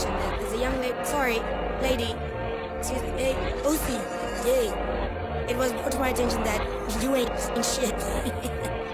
attention that there's a young lady. Sorry, lady. Excuse me. Hey, OC. Yay. It was brought to my attention that you ain't shit.